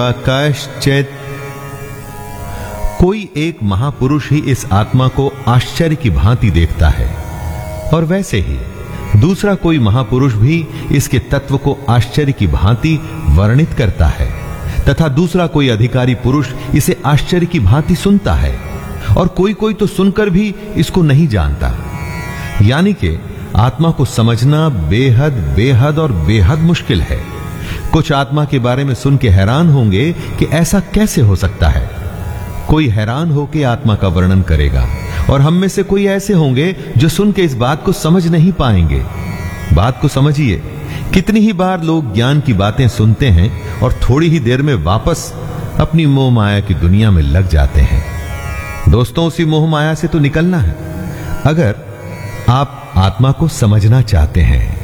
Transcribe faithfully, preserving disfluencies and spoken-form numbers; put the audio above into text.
कश्चित्। कोई एक महापुरुष ही इस आत्मा को आश्चर्य की भांति देखता है, और वैसे ही दूसरा कोई महापुरुष भी इसके तत्व को आश्चर्य की भांति वर्णित करता है, तथा दूसरा कोई अधिकारी पुरुष इसे आश्चर्य की भांति सुनता है, और कोई कोई तो सुनकर भी इसको नहीं जानता। यानी कि आत्मा को समझना बेहद बेहद और बेहद मुश्किल है। कुछ आत्मा के बारे में सुन के हैरान होंगे कि ऐसा कैसे हो सकता है। कोई हैरान होकर आत्मा का वर्णन करेगा, और हम में से कोई ऐसे होंगे जो सुन के इस बात को समझ नहीं पाएंगे। बात को समझिए, कितनी ही बार लोग ज्ञान की बातें सुनते हैं और थोड़ी ही देर में वापस अपनी मोह माया की दुनिया में लग जाते हैं। दोस्तों, उसी मोह माया से तो निकलना है, अगर आप आत्मा को समझना चाहते हैं।